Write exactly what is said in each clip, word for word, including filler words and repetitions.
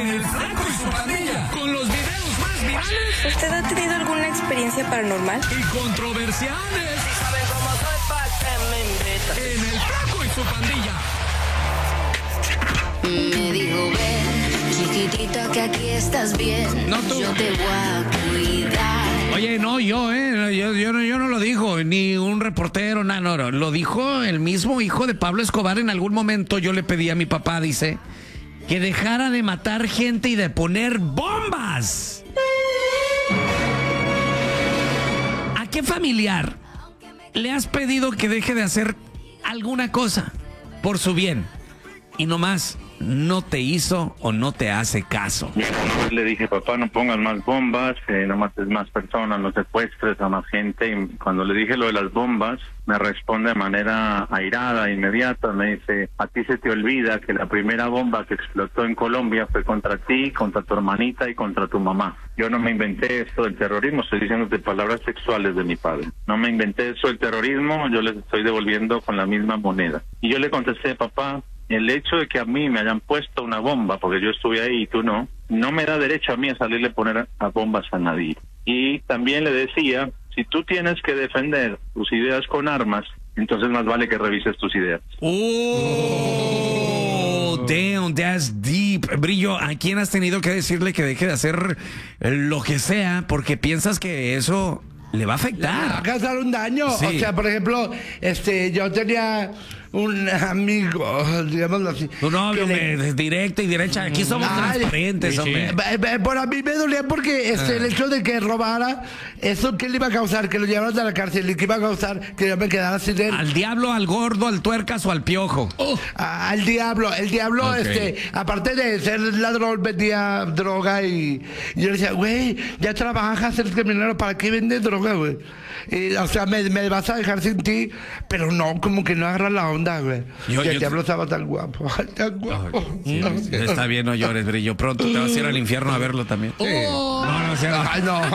en El Flaco y su Pandilla, con los videos más virales. ¿Usted ha tenido alguna experiencia paranormal? Y controversiales. Si saben cómo soy, pa' que me invitan. En El Flaco y su Pandilla. Me dijo, ven, chiquitito, que aquí estás bien. No tú. Yo te voy a cuidar. Oye, no, yo, ¿eh? Yo, yo, no, yo no lo dijo, ni un reportero, nada, no, no. Lo dijo el mismo hijo de Pablo Escobar. En algún momento yo le pedí a mi papá, dice, que dejara de matar gente y de poner bombas. ¿A qué familiar le has pedido que deje de hacer alguna cosa por su bien y nomás no te hizo o no te hace caso? Le dije, papá, no pongas más bombas, eh, no mates más personas, no secuestres a más gente. Y cuando le dije lo de las bombas, me responde de manera airada, inmediata. Me dice, a ti se te olvida que la primera bomba que explotó en Colombia fue contra ti, contra tu hermanita y contra tu mamá. Yo no me inventé esto del terrorismo, estoy diciéndote palabras sexuales de mi padre. No me inventé eso del terrorismo, yo les estoy devolviendo con la misma moneda. Y yo le contesté, papá, el hecho de que a mí me hayan puesto una bomba, porque yo estuve ahí y tú no, no me da derecho a mí a salirle a poner a bombas a nadie. Y también le decía, si tú tienes que defender tus ideas con armas, entonces más vale que revises tus ideas. Oh, damn, that's deep. Brillo, ¿a quién has tenido que decirle que deje de hacer lo que sea porque piensas que eso le va a afectar? Le va a causar un daño. Sí. O sea, por ejemplo, este, yo tenía un amigo, digámoslo así. Tu novio, le... me, directo y derecha. Aquí somos Ay, transparentes, sí. hombre. Por a mí me dolía porque este, el hecho de que robara, ¿eso qué le iba a causar? Que lo llevaran a la cárcel y que iba a causar que yo me quedara sin él. ¿Al diablo, al gordo, al tuercas o al piojo? Oh. Al diablo. El diablo, okay. este, aparte de ser ladrón, vendía droga y, y yo le decía, güey, ya trabajas, eres criminal, ¿para qué vendes droga, güey? Y, o sea, me, me vas a dejar sin ti, pero no, como que no agarra la onda, güey. Yo, y el yo diablo te... estaba tan guapo, tan guapo. Oh, sí, sí, está bien, no llores, Brillo. Pronto te vas a ir al infierno a verlo también. Sí. Oh. No, no, o sea, Ay, no.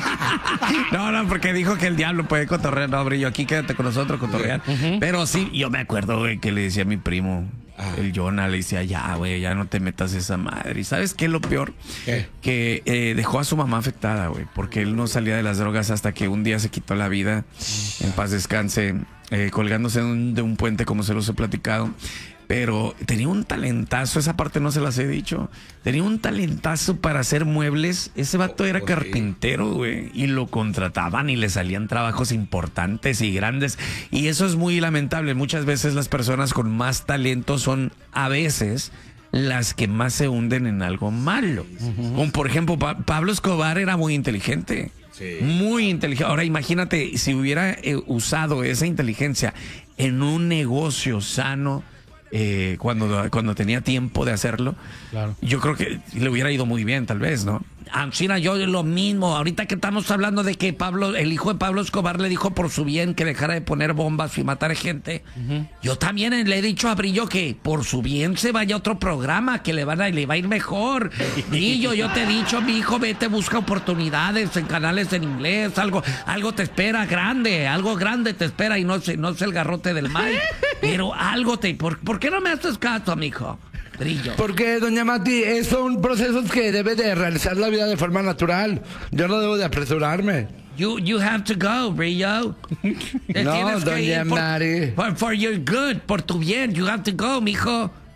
no, no, porque dijo que el diablo puede cotorrear. No, Brillo, aquí quédate con nosotros, cotorrear. Uh-huh. Pero sí, yo me acuerdo, güey, que le decía a mi primo, ah. el Jonah, le decía, ya, güey, ya no te metas esa madre. ¿Y sabes qué es lo peor? ¿Qué? Que eh, dejó a su mamá afectada, güey, porque él no salía de las drogas hasta que un día se quitó la vida, en paz descanse, eh, colgándose de un, de un puente, como se los he platicado. Pero tenía un talentazo, esa parte no se las he dicho. Tenía un talentazo para hacer muebles. Ese vato era carpintero, güey. Y lo contrataban y le salían trabajos importantes y grandes. Y eso es muy lamentable. Muchas veces las personas con más talento son a veces las que más se hunden en algo malo. Uh-huh. Como por ejemplo, pa- Pablo Escobar era muy inteligente. Sí. Muy inteligente. Ahora imagínate si hubiera eh, usado esa inteligencia en un negocio sano. Eh, cuando, cuando tenía tiempo de hacerlo, claro. Yo creo que le hubiera ido muy bien, tal vez, ¿no? Ancina, yo lo mismo. Ahorita que estamos hablando de que Pablo, el hijo de Pablo Escobar le dijo por su bien que dejara de poner bombas y matar gente. Uh-huh. Yo también le he dicho a Brillo que por su bien se vaya a otro programa, que le, van a, le va a ir mejor. Brillo, yo te he dicho, mi hijo, vete, busca oportunidades en canales en inglés, algo, algo te espera grande, algo grande te espera y no, no es el garrote del mal, pero algo te... ¿Por, ¿por qué no me haces caso, mijo? Brillo. Porque, doña Mati, son procesos que debe de realizar la vida de forma natural. Yo no debo de apresurarme. You, you have to go, Brillo. No, doña por, Mari. For, for your good, por tu bien, you have to go, mijo.